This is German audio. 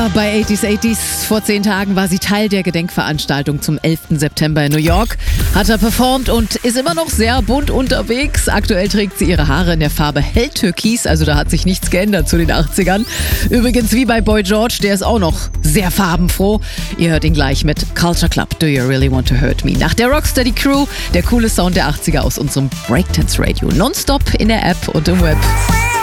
Ja, bei 80s. Vor 10 Tagen war sie Teil der Gedenkveranstaltung zum 11. September in New York, hat er performt und ist immer noch sehr bunt unterwegs. Aktuell trägt sie ihre Haare in der Farbe Helltürkis, also da hat sich nichts geändert zu den 80ern. Übrigens wie bei Boy George, der ist auch noch sehr farbenfroh. Ihr hört ihn gleich mit Culture Club, Do You Really Want to Hurt Me? Nach der Rocksteady Crew, der coole Sound der 80er aus unserem Breakdance Radio. Nonstop in der App und im Web.